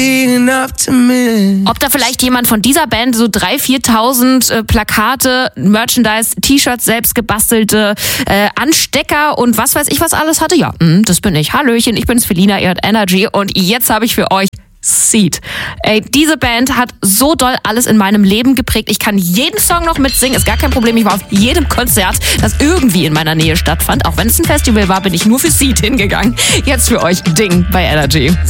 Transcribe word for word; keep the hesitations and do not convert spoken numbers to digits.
Ob da vielleicht jemand von dieser Band so dreitausend, viertausend äh, Plakate, Merchandise, T-Shirts, selbst gebastelte äh, Anstecker und was weiß ich was alles hatte? Ja, mh, das bin ich. Hallöchen, ich bin's, Felina, ihr hört Energy und jetzt habe ich für euch Seed. Ey, diese Band hat so doll alles in meinem Leben geprägt. Ich kann jeden Song noch mitsingen, ist gar kein Problem. Ich war auf jedem Konzert, das irgendwie in meiner Nähe stattfand. Auch wenn es ein Festival war, bin ich nur für Seed hingegangen. Jetzt für euch Ding bei Energy.